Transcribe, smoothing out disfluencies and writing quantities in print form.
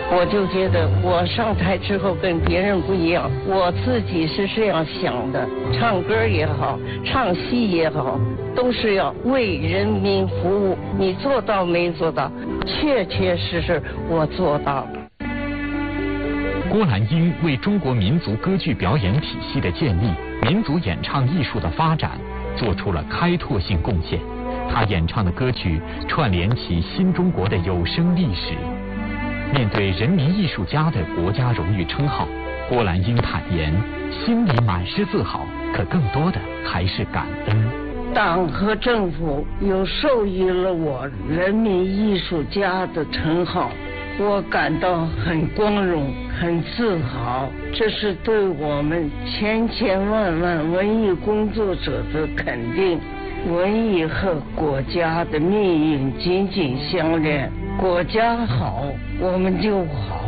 我就觉得我上台之后跟别人不一样，我自己是这样想的，唱歌也好，唱戏也好，都是要为人民服务。你做到没做到？确确实实我做到了。 郭兰英为中国民族歌剧表演体系的建立、民族演唱艺术的发展做出了开拓性贡献。他演唱的歌曲串联起新中国的有声历史。面对人民艺术家的国家荣誉称号，郭兰英坦言，心里满是自豪，可更多的还是感恩。 党和政府又授予了我人民艺术家的称号，我感到很光荣，很自豪，这是对我们千千万万文艺工作者的肯定。文艺和国家的命运紧紧相连，国家好，我们就好。